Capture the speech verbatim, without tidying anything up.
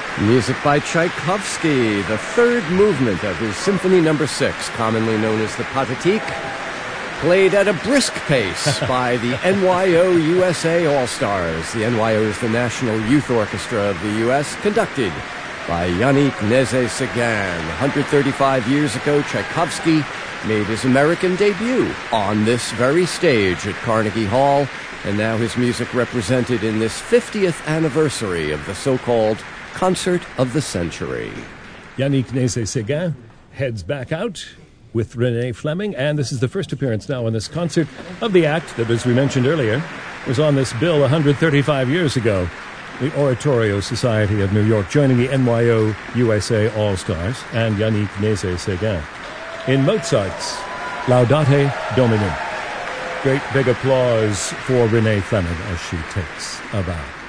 Music by Tchaikovsky, the third movement of his Symphony Number Six, commonly known as the Pathetique, played at a brisk pace by the N Y O U S A All-Stars. The N Y O is the National Youth Orchestra of the U S, conducted by Yannick Nézet-Séguin. one hundred thirty-five years ago, Tchaikovsky made his American debut on this very stage at Carnegie Hall, and now his music represented in this fiftieth anniversary of the so-called Concert of the Century. Yannick Nézet-Séguin heads back out with Renee Fleming, and this is the first appearance now in this concert of the act that, as we mentioned earlier, was on this bill one hundred thirty-five years ago. The Oratorio Society of New York joining the N Y O U S A All-Stars and Yannick Nézet-Séguin in Mozart's Laudate Domini. Great big applause for Renee Fleming as she takes a bow.